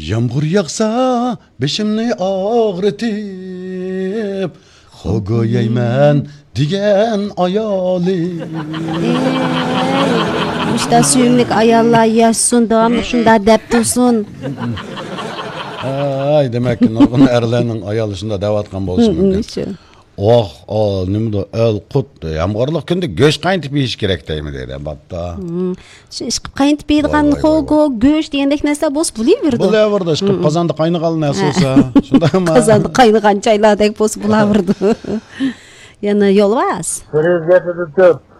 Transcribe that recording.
Yağmur yağsa beşimni ağrıtıp Hogo yeymen diyen ayali. İşte suyumlik ayallar yaşsın, devamlı şunda dep dursun. Ay demek ki nurgun erlerinin ayalışında devatkan bolsun mümkün. Oh, nimde el kut yağmurluk günde göç kayıntıp yiyiş gerek değil mi dedi batta. Kayıntıp yiydiğin hogo, göç diyendek nesle boz bulayıverdi. Bulayıverdi, işkip kazandı kaynıqalı nesi olsa. Kazandı kaynıqan çaylardek boz bulayıverdi. Yani yol var. Sürüz getirdi tüp.